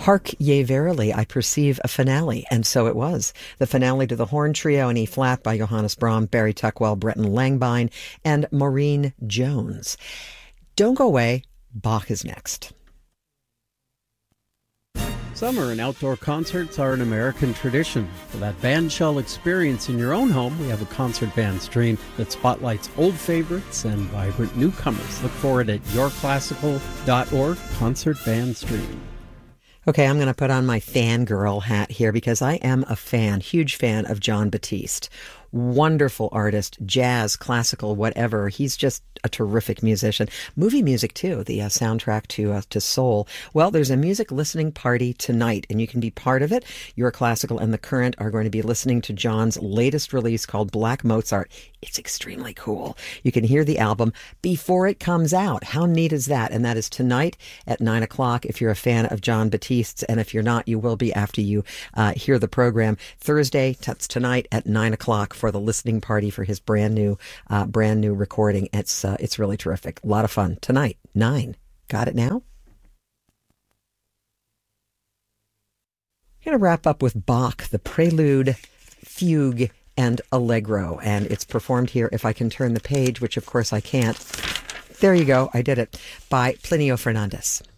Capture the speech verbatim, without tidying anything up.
Hark ye verily, I perceive a finale. And so it was. The finale to the horn trio in E-flat by Johannes Brahms, Barry Tuckwell, Breton Langbein, and Maureen Jones. Don't go away. Bach is next. Summer and outdoor concerts are an American tradition. For that bandshell experience in your own home, we have a concert band stream that spotlights old favorites and vibrant newcomers. Look for it at your classical dot org, concert band stream. Okay, I'm going to put on my fangirl hat here because I am a fan, huge fan of Jon Batiste. Wonderful artist, jazz, classical, whatever. He's just a terrific musician. Movie music, too, the uh, soundtrack to uh, to Soul. Well, there's a music listening party tonight, and you can be part of it. Your Classical and The Current are going to be listening to John's latest release called Black Mozart. It's extremely cool. You can hear the album before it comes out. How neat is that? And that is tonight at nine o'clock if you're a fan of Jon Batiste's, and if you're not, you will be after you uh, hear the program. Thursday, that's tonight at nine o'clock for the listening party for his brand new, uh, brand new recording. It's uh, it's really terrific. A lot of fun tonight. Nine. Got it now? I'm going to wrap up with Bach, the Prelude, Fugue, and Allegro, and it's performed here, if I can turn the page, which of course I can't. There you go. I did it. By Plinio Fernandez.